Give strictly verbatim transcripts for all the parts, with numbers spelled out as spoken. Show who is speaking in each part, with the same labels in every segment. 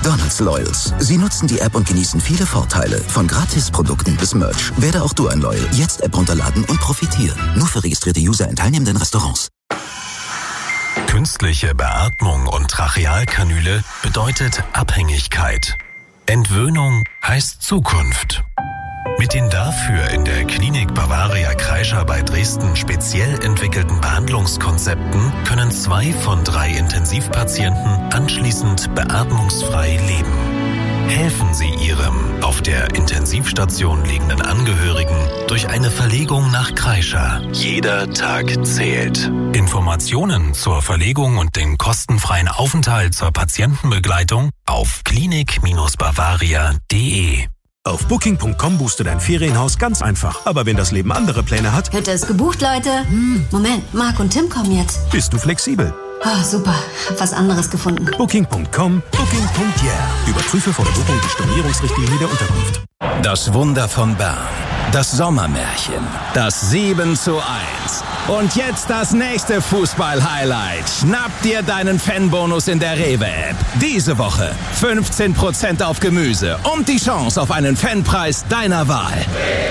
Speaker 1: Donald's Loyals. Sie nutzen die App und genießen viele Vorteile. Von Gratisprodukten bis Merch. Werde auch du ein Loyal. Jetzt App runterladen und profitieren. Nur für registrierte User in teilnehmenden Restaurants.
Speaker 2: Künstliche Beatmung und Trachealkanüle bedeutet Abhängigkeit. Entwöhnung heißt Zukunft. Mit den dafür in der Klinik Bavaria Kreischer bei Dresden speziell entwickelten Behandlungskonzepten können zwei von drei Intensivpatienten anschließend beatmungsfrei leben. Helfen Sie Ihrem auf der Intensivstation liegenden Angehörigen durch eine Verlegung nach Kreischer. Jeder Tag zählt. Informationen zur Verlegung und den kostenfreien Aufenthalt zur Patientenbegleitung auf klinik Bavaria punkt de.
Speaker 3: Auf Booking Punkt com buchst du dein Ferienhaus ganz einfach. Aber wenn das Leben andere Pläne hat...
Speaker 4: Hütte ist gebucht, Leute. Hm, Moment, Marc und Tim kommen jetzt.
Speaker 3: Bist du flexibel?
Speaker 4: Oh, super. Hab was anderes gefunden.
Speaker 3: Booking Punkt com, Booking Punkt yeah. Überprüfe vor der Buchung die Stornierungsrichtlinie der Unterkunft.
Speaker 5: Das Wunder von Bern. Das Sommermärchen. Das sieben zu eins. Und jetzt das nächste Fußball-Highlight. Schnapp dir deinen Fanbonus in der Rewe-App. Diese Woche fünfzehn Prozent auf Gemüse und die Chance auf einen Fanpreis deiner Wahl.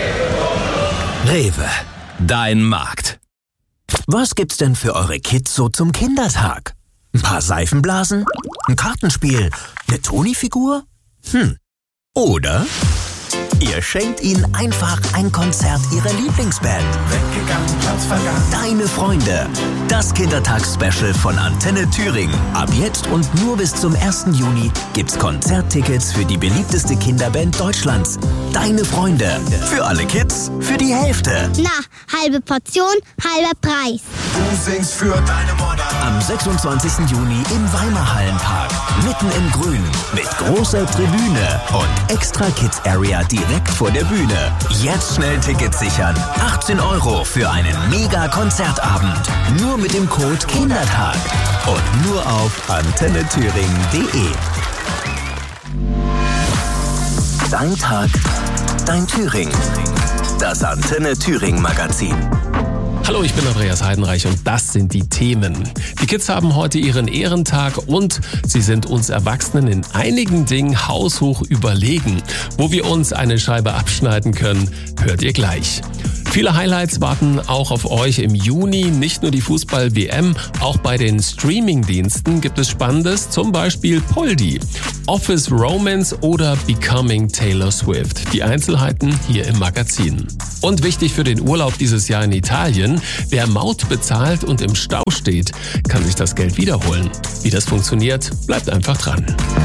Speaker 5: Rewe. Dein Markt.
Speaker 1: Was gibt's denn für eure Kids so zum Kindertag? Ein paar Seifenblasen? Ein Kartenspiel? Eine Toni-Figur? Hm. Oder ihr schenkt ihnen einfach ein Konzert ihrer Lieblingsband.
Speaker 6: Weggegangen, Platz vergangen.
Speaker 1: Deine Freunde. Das Kindertags-Special von Antenne Thüringen. Ab jetzt und nur bis zum ersten Juni gibt's Konzerttickets für die beliebteste Kinderband Deutschlands. Deine Freunde. Für alle Kids, für die Hälfte.
Speaker 7: Na, halbe Portion, halber Preis.
Speaker 6: Du singst für deine Mutter.
Speaker 1: Am sechsundzwanzigsten Juni im Weimarhallenpark. Mitten im Grün. Mit großer Tribüne und extra Kids-Area direkt vor der Bühne. Jetzt schnell Tickets sichern. achtzehn Euro für einen Mega-Konzertabend. Nur mit dem Code Kindertag. Und nur auf antenne thüringen punkt de. Dein Tag, dein Thüringen. Das Antenne Thüringen Magazin.
Speaker 8: Hallo, ich bin Andreas Heidenreich und das sind die Themen. Die Kids haben heute ihren Ehrentag und sie sind uns Erwachsenen in einigen Dingen haushoch überlegen. Wo wir uns eine Scheibe abschneiden können, hört ihr gleich. Viele Highlights warten auch auf euch im Juni. Nicht nur die Fußball-W M, auch bei den Streaming-Diensten gibt es Spannendes, zum Beispiel Poldi, Office Romance oder Becoming Taylor Swift. Die Einzelheiten hier im Magazin. Und wichtig für den Urlaub dieses Jahr in Italien, wer Maut bezahlt und im Stau steht, kann sich das Geld wiederholen. Wie das funktioniert, bleibt einfach dran.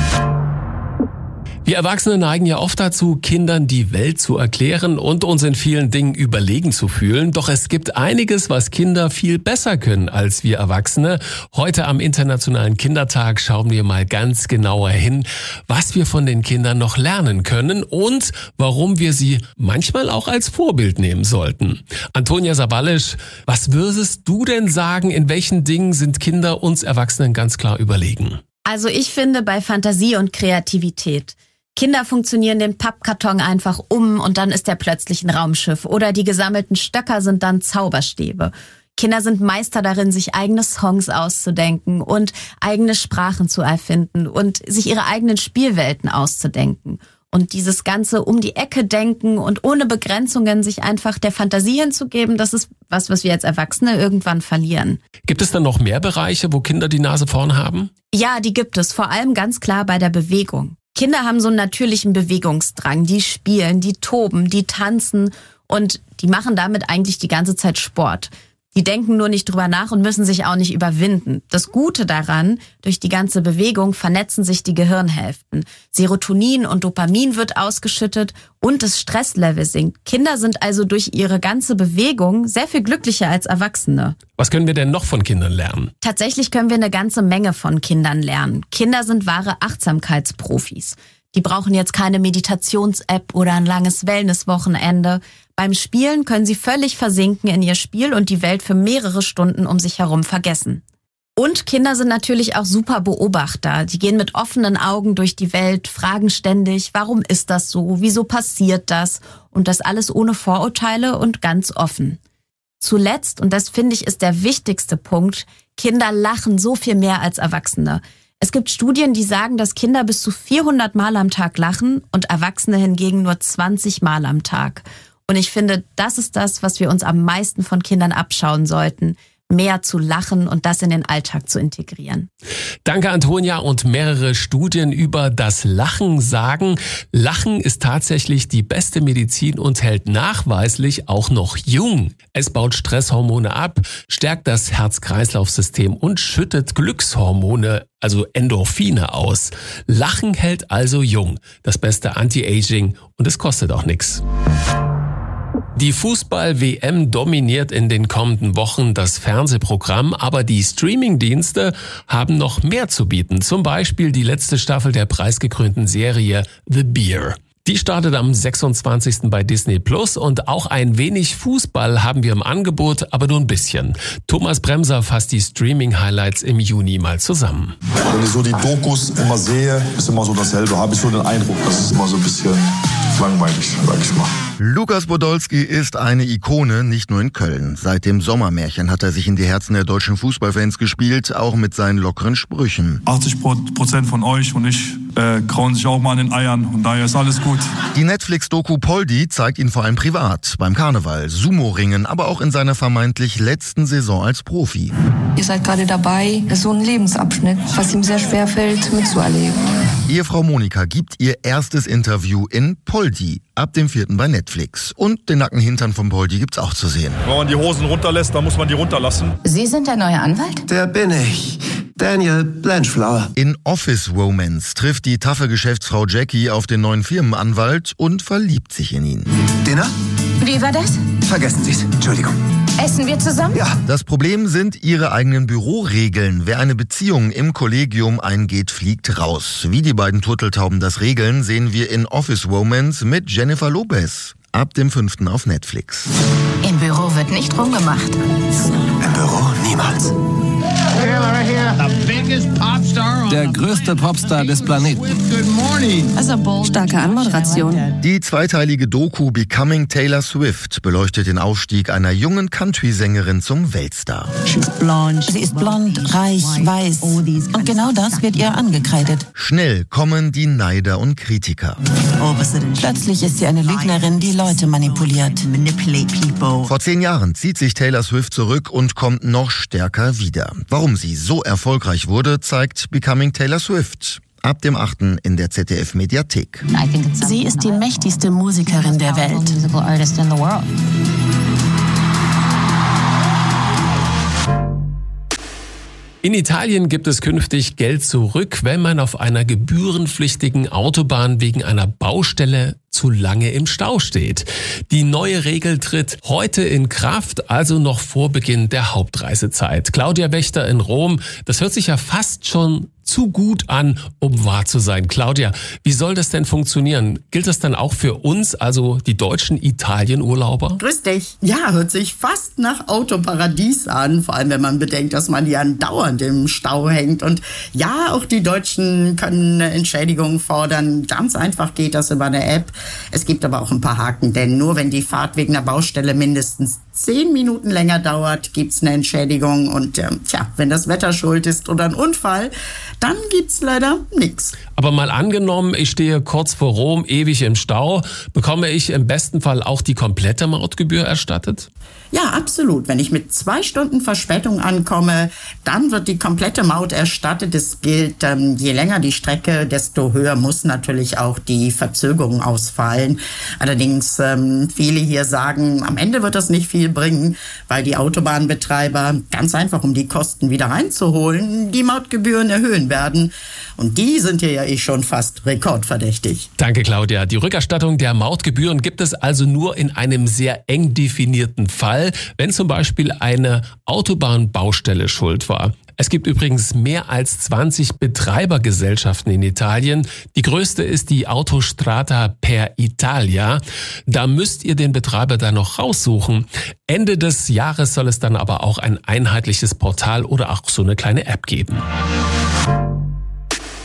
Speaker 8: Wir Erwachsene neigen ja oft dazu, Kindern die Welt zu erklären und uns in vielen Dingen überlegen zu fühlen. Doch es gibt einiges, was Kinder viel besser können als wir Erwachsene. Heute am Internationalen Kindertag schauen wir mal ganz genauer hin, was wir von den Kindern noch lernen können und warum wir sie manchmal auch als Vorbild nehmen sollten. Antonia Sabalisch, was würdest du denn sagen, in welchen Dingen sind Kinder uns Erwachsenen ganz klar überlegen?
Speaker 9: Also ich finde bei Fantasie und Kreativität. Kinder funktionieren den Pappkarton einfach um und dann ist er plötzlich ein Raumschiff. Oder die gesammelten Stöcker sind dann Zauberstäbe. Kinder sind Meister darin, sich eigene Songs auszudenken und eigene Sprachen zu erfinden und sich ihre eigenen Spielwelten auszudenken. Und dieses ganze um die Ecke denken und ohne Begrenzungen sich einfach der Fantasie hinzugeben, das ist was, was wir als Erwachsene irgendwann verlieren.
Speaker 8: Gibt es dann noch mehr Bereiche, wo Kinder die Nase vorn haben?
Speaker 9: Ja, die gibt es, vor allem ganz klar bei der Bewegung. Kinder haben so einen natürlichen Bewegungsdrang, die spielen, die toben, die tanzen und die machen damit eigentlich die ganze Zeit Sport. Die denken nur nicht drüber nach und müssen sich auch nicht überwinden. Das Gute daran, durch die ganze Bewegung vernetzen sich die Gehirnhälften. Serotonin und Dopamin wird ausgeschüttet und das Stresslevel sinkt. Kinder sind also durch ihre ganze Bewegung sehr viel glücklicher als Erwachsene.
Speaker 8: Was können wir denn noch von Kindern lernen?
Speaker 9: Tatsächlich können wir eine ganze Menge von Kindern lernen. Kinder sind wahre Achtsamkeitsprofis. Die brauchen jetzt keine Meditations-App oder ein langes Wellness-Wochenende. Beim Spielen können sie völlig versinken in ihr Spiel und die Welt für mehrere Stunden um sich herum vergessen. Und Kinder sind natürlich auch super Beobachter. Die gehen mit offenen Augen durch die Welt, fragen ständig, warum ist das so, wieso passiert das? Und das alles ohne Vorurteile und ganz offen. Zuletzt, und das finde ich ist der wichtigste Punkt, Kinder lachen so viel mehr als Erwachsene. Es gibt Studien, die sagen, dass Kinder bis zu vierhundert Mal am Tag lachen und Erwachsene hingegen nur zwanzig Mal am Tag. Und ich finde, das ist das, was wir uns am meisten von Kindern abschauen sollten. Mehr zu lachen und das in den Alltag zu integrieren.
Speaker 8: Danke, Antonia. Und mehrere Studien über das Lachen sagen, Lachen ist tatsächlich die beste Medizin und hält nachweislich auch noch jung. Es baut Stresshormone ab, stärkt das Herz-Kreislauf-System und schüttet Glückshormone, also Endorphine, aus. Lachen hält also jung. Das beste Anti-Aging und es kostet auch nichts. Die Fußball-W M dominiert in den kommenden Wochen das Fernsehprogramm, aber die Streamingdienste haben noch mehr zu bieten. Zum Beispiel die letzte Staffel der preisgekrönten Serie The Bear. Die startet am sechsundzwanzigsten bei Disney Plus und auch ein wenig Fußball haben wir im Angebot, aber nur ein bisschen. Thomas Bremser fasst die Streaming-Highlights im Juni mal zusammen.
Speaker 10: Wenn ich so die Dokus immer sehe, ist immer so dasselbe. Habe ich so den Eindruck, das ist immer so ein bisschen langweilig, sag ich mal.
Speaker 11: Lukas Podolski ist eine Ikone, nicht nur in Köln. Seit dem Sommermärchen hat er sich in die Herzen der deutschen Fußballfans gespielt, auch mit seinen lockeren Sprüchen.
Speaker 10: achtzig Prozent von euch und ich äh, krauen sich auch mal an den Eiern und daher ist alles gut.
Speaker 11: Die Netflix-Doku Poldi zeigt ihn vor allem privat, beim Karneval, Sumo-Ringen, aber auch in seiner vermeintlich letzten Saison als Profi.
Speaker 12: Ihr seid gerade dabei, so ein Lebensabschnitt, was ihm sehr schwer fällt, mitzuerleben.
Speaker 11: Ehefrau Monika gibt ihr erstes Interview in Poldi, ab dem vierten bei Netflix. Und den nackten Hintern von Poldi gibt's auch zu sehen.
Speaker 10: Wenn man die Hosen runterlässt, dann muss man die runterlassen.
Speaker 13: Sie sind der neue Anwalt?
Speaker 14: Der bin ich. Daniel Blanchflower.
Speaker 11: In Office Romance trifft die taffe Geschäftsfrau Jackie auf den neuen Firmenanwalt und verliebt sich in ihn.
Speaker 14: Dinner?
Speaker 13: Wie war das?
Speaker 14: Vergessen Sie's. Entschuldigung.
Speaker 13: Essen wir zusammen?
Speaker 14: Ja.
Speaker 11: Das Problem sind ihre eigenen Büroregeln. Wer eine Beziehung im Kollegium eingeht, fliegt raus. Wie die beiden Turteltauben das regeln, sehen wir in Office Romance mit Jennifer Lopez. Ab dem fünften auf Netflix.
Speaker 13: Im Büro wird nicht rumgemacht.
Speaker 14: Im Büro niemals.
Speaker 15: Der größte Popstar des Planeten.
Speaker 12: Starke Anmoderation.
Speaker 11: Die zweiteilige Doku Becoming Taylor Swift beleuchtet den Aufstieg einer jungen Country-Sängerin zum Weltstar.
Speaker 16: Sie ist blond, reich, weiß. Und genau das wird ihr angekreidet.
Speaker 11: Schnell kommen die Neider und Kritiker.
Speaker 16: Plötzlich ist sie eine Lügnerin, die Leute manipuliert.
Speaker 11: Vor zehn Jahren zieht sich Taylor Swift zurück und kommt noch stärker wieder. Warum sie so erfolgreich wurde, zeigt Becoming Taylor Swift. Ab dem achten in der Z D F-Mediathek.
Speaker 16: Sie ist die mächtigste Musikerin der Welt.
Speaker 8: In Italien gibt es künftig Geld zurück, wenn man auf einer gebührenpflichtigen Autobahn wegen einer Baustelle zu lange im Stau steht. Die neue Regel tritt heute in Kraft, also noch vor Beginn der Hauptreisezeit. Claudia Wächter in Rom, das hört sich ja fast schon zu gut an, um wahr zu sein. Claudia, wie soll das denn funktionieren? Gilt das dann auch für uns, also die deutschen Italienurlauber?
Speaker 17: Grüß dich. Ja, hört sich fast nach Autoparadies an, vor allem wenn man bedenkt, dass man ja andauernd im Stau hängt. Und ja, auch die Deutschen können eine Entschädigung fordern. Ganz einfach geht das über eine App. Es gibt aber auch ein paar Haken, denn nur wenn die Fahrt wegen der Baustelle mindestens zehn Minuten länger dauert, gibt's eine Entschädigung. Und äh, tja, wenn das Wetter schuld ist oder ein Unfall, dann gibt's leider nichts.
Speaker 8: Aber mal angenommen, ich stehe kurz vor Rom, ewig im Stau, bekomme ich im besten Fall auch die komplette Mautgebühr erstattet?
Speaker 17: Ja, absolut. Wenn ich mit zwei Stunden Verspätung ankomme, dann wird die komplette Maut erstattet. Es gilt, ähm, je länger die Strecke, desto höher muss natürlich auch die Verzögerung ausfallen. Allerdings, ähm, viele hier sagen, am Ende wird das nicht viel bringen, weil die Autobahnbetreiber ganz einfach, um die Kosten wieder reinzuholen, die Mautgebühren erhöhen werden. Und die sind hier ja eh schon fast rekordverdächtig.
Speaker 8: Danke, Claudia. Die Rückerstattung der Mautgebühren gibt es also nur in einem sehr eng definierten Fall, wenn zum Beispiel eine Autobahnbaustelle schuld war. Es gibt übrigens mehr als zwanzig Betreibergesellschaften in Italien. Die größte ist die Autostrada per Italia. Da müsst ihr den Betreiber dann noch raussuchen. Ende des Jahres soll es dann aber auch ein einheitliches Portal oder auch so eine kleine App geben.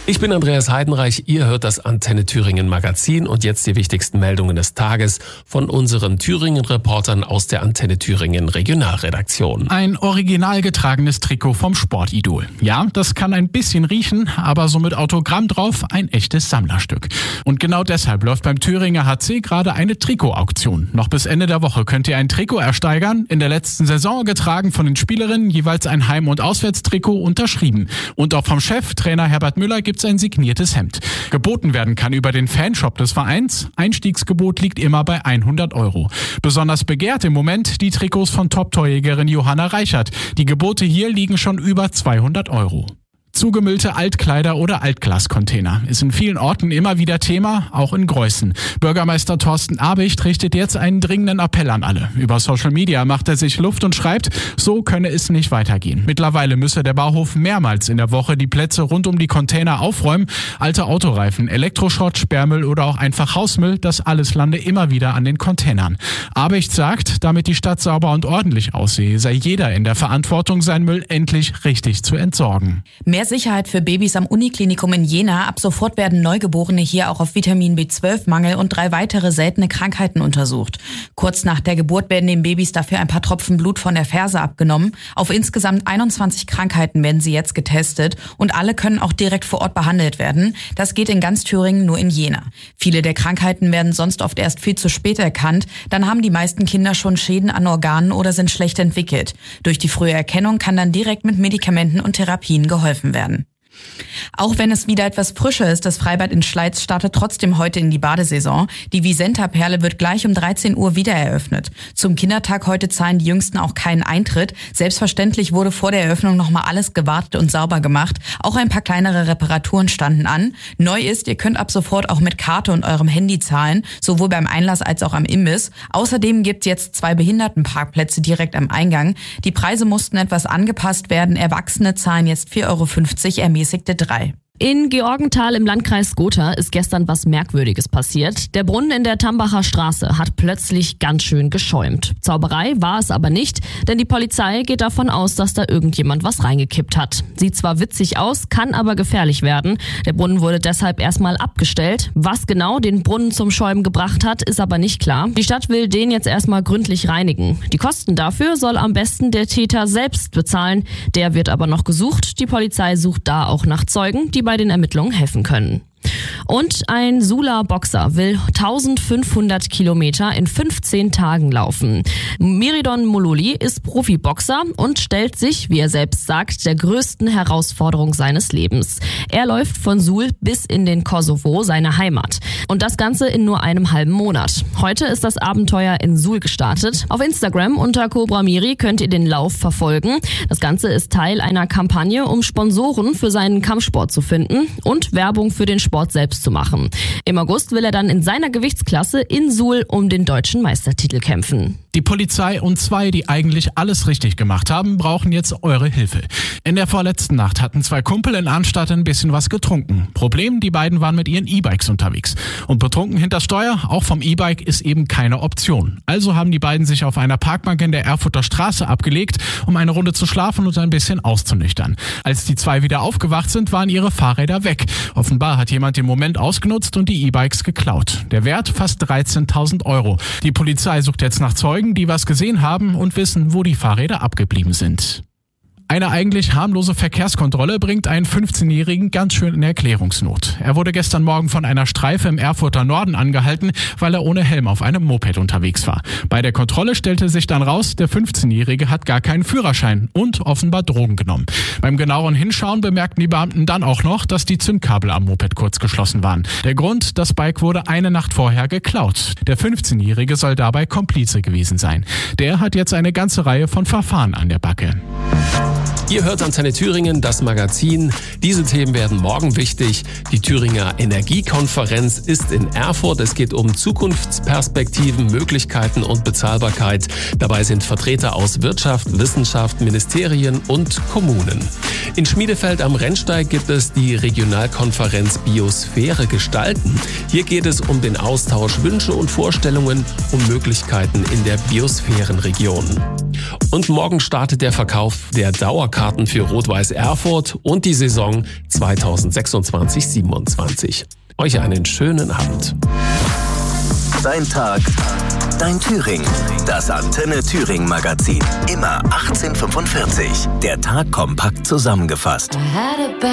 Speaker 8: Ich bin Andreas Heidenreich, ihr hört das Antenne Thüringen Magazin und jetzt die wichtigsten Meldungen des Tages von unseren Thüringen-Reportern aus der Antenne Thüringen Regionalredaktion.
Speaker 18: Ein original getragenes Trikot vom Sportidol. Ja, das kann ein bisschen riechen, aber so mit Autogramm drauf ein echtes Sammlerstück. Und genau deshalb läuft beim Thüringer H C gerade eine Trikotauktion. Noch bis Ende der Woche könnt ihr ein Trikot ersteigern. In der letzten Saison getragen von den Spielerinnen, jeweils ein Heim- und Auswärtstrikot unterschrieben. Und auch vom Chef, Trainer Herbert Müller, gibt's ein signiertes Hemd. Geboten werden kann über den Fanshop des Vereins. Einstiegsgebot liegt immer bei hundert Euro. Besonders begehrt im Moment die Trikots von Top-Torjägerin Johanna Reichert. Die Gebote hier liegen schon über zweihundert Euro. Zugemüllte Altkleider oder Altglascontainer ist in vielen Orten immer wieder Thema, auch in Greußen. Bürgermeister Thorsten Abicht richtet jetzt einen dringenden Appell an alle. Über Social Media macht er sich Luft und schreibt, so könne es nicht weitergehen. Mittlerweile müsse der Bauhof mehrmals in der Woche die Plätze rund um die Container aufräumen. Alte Autoreifen, Elektroschrott, Sperrmüll oder auch einfach Hausmüll, das alles lande immer wieder an den Containern. Abicht sagt, damit die Stadt sauber und ordentlich aussehe, sei jeder in der Verantwortung, seinen Müll endlich richtig zu entsorgen.
Speaker 19: Mehr Sicherheit für Babys am Uniklinikum in Jena. Ab sofort werden Neugeborene hier auch auf Vitamin B zwölf Mangel und drei weitere seltene Krankheiten untersucht. Kurz nach der Geburt werden den Babys dafür ein paar Tropfen Blut von der Ferse abgenommen. Auf insgesamt einundzwanzig Krankheiten werden sie jetzt getestet und alle können auch direkt vor Ort behandelt werden. Das geht in ganz Thüringen nur in Jena. Viele der Krankheiten werden sonst oft erst viel zu spät erkannt. Dann haben die meisten Kinder schon Schäden an Organen oder sind schlecht entwickelt. Durch die frühe Erkennung kann dann direkt mit Medikamenten und Therapien geholfen werden. Auch wenn es wieder etwas frischer ist, das Freibad in Schleiz startet trotzdem heute in die Badesaison. Die Visenta-Perle wird gleich um dreizehn Uhr wieder eröffnet. Zum Kindertag heute zahlen die Jüngsten auch keinen Eintritt. Selbstverständlich wurde vor der Eröffnung nochmal alles gewartet und sauber gemacht. Auch ein paar kleinere Reparaturen standen an. Neu ist, ihr könnt ab sofort auch mit Karte und eurem Handy zahlen, sowohl beim Einlass als auch am Imbiss. Außerdem gibt's jetzt zwei Behindertenparkplätze direkt am Eingang. Die Preise mussten etwas angepasst werden. Erwachsene zahlen jetzt vier Euro fünfzig, ermäßigte drei.
Speaker 20: In Georgenthal im Landkreis Gotha ist gestern was Merkwürdiges passiert. Der Brunnen in der Tambacher Straße hat plötzlich ganz schön geschäumt. Zauberei war es aber nicht, denn die Polizei geht davon aus, dass da irgendjemand was reingekippt hat. Sieht zwar witzig aus, kann aber gefährlich werden. Der Brunnen wurde deshalb erstmal abgestellt. Was genau den Brunnen zum Schäumen gebracht hat, ist aber nicht klar. Die Stadt will den jetzt erstmal gründlich reinigen. Die Kosten dafür soll am besten der Täter selbst bezahlen. Der wird aber noch gesucht. Die Polizei sucht da auch nach Zeugen, die bei den Ermittlungen helfen können. Und ein Suler Boxer will eintausendfünfhundert Kilometer in fünfzehn Tagen laufen. Miridon Mololi ist Profiboxer und stellt sich, wie er selbst sagt, der größten Herausforderung seines Lebens. Er läuft von Suhl bis in den Kosovo, seine Heimat. Und das Ganze in nur einem halben Monat. Heute ist das Abenteuer in Suhl gestartet. Auf Instagram unter Cobra Miri könnt ihr den Lauf verfolgen. Das Ganze ist Teil einer Kampagne, um Sponsoren für seinen Kampfsport zu finden und Werbung für den Sport selbst zu machen. Im August will er dann in seiner Gewichtsklasse in Suhl um den deutschen Meistertitel kämpfen.
Speaker 18: Die Polizei und zwei, die eigentlich alles richtig gemacht haben, brauchen jetzt eure Hilfe. In der vorletzten Nacht hatten zwei Kumpel in Arnstadt ein bisschen was getrunken. Problem, die beiden waren mit ihren E-Bikes unterwegs. Und betrunken hinter Steuer, auch vom E-Bike, ist eben keine Option. Also haben die beiden sich auf einer Parkbank in der Erfurter Straße abgelegt, um eine Runde zu schlafen und ein bisschen auszunüchtern. Als die zwei wieder aufgewacht sind, waren ihre Fahrräder weg. Offenbar hat jemand den Moment ausgenutzt und die E-Bikes geklaut. Der Wert fast dreizehntausend Euro. Die Polizei sucht jetzt nach Zeugen, die was gesehen haben und wissen, wo die Fahrräder abgeblieben sind. Eine eigentlich harmlose Verkehrskontrolle bringt einen fünfzehnjährigen ganz schön in Erklärungsnot. Er wurde gestern Morgen von einer Streife im Erfurter Norden angehalten, weil er ohne Helm auf einem Moped unterwegs war. Bei der Kontrolle stellte sich dann raus, der fünfzehnjährige hat gar keinen Führerschein und offenbar Drogen genommen. Beim genaueren Hinschauen bemerkten die Beamten dann auch noch, dass die Zündkabel am Moped kurz geschlossen waren. Der Grund, das Bike wurde eine Nacht vorher geklaut. Der fünfzehnjährige soll dabei Komplize gewesen sein. Der hat jetzt eine ganze Reihe von Verfahren an der Backe.
Speaker 8: Ihr hört Antenne Thüringen, das Magazin. Diese Themen werden morgen wichtig. Die Thüringer Energiekonferenz ist in Erfurt. Es geht um Zukunftsperspektiven, Möglichkeiten und Bezahlbarkeit. Dabei sind Vertreter aus Wirtschaft, Wissenschaft, Ministerien und Kommunen. In Schmiedefeld am Rennsteig gibt es die Regionalkonferenz Biosphäre gestalten. Hier geht es um den Austausch, Wünsche und Vorstellungen um Möglichkeiten in der Biosphärenregion. Und morgen startet der Verkauf der Dauerkarten für Rot-Weiß Erfurt und die Saison zweitausendsechsundzwanzig siebenundzwanzig. Euch einen schönen Abend.
Speaker 1: Dein Tag, dein Thüringen. Das Antenne Thüringen Magazin. Immer achtzehn Uhr fünfundvierzig. Der Tag kompakt zusammengefasst.